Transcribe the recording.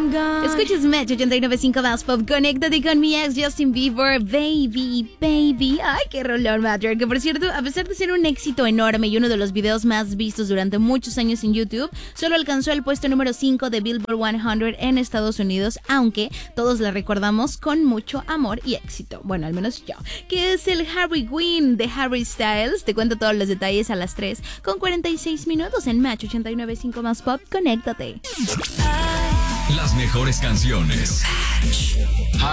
Escuchas Match 89.5 Más Pop. Conéctate con mi ex Justin Bieber. Baby, baby. Ay, qué rolón, Matter. Que por cierto, a pesar de ser un éxito enorme y uno de los videos más vistos durante muchos años en YouTube, solo alcanzó el puesto número 5 de Billboard 100 en Estados Unidos, aunque todos la recordamos con mucho amor y éxito. Bueno, al menos yo. Que es el Harry Quinn de Harry Styles. Te cuento todos los detalles a las 3:46 en Match 89.5 Más Pop. Conéctate. Las mejores canciones.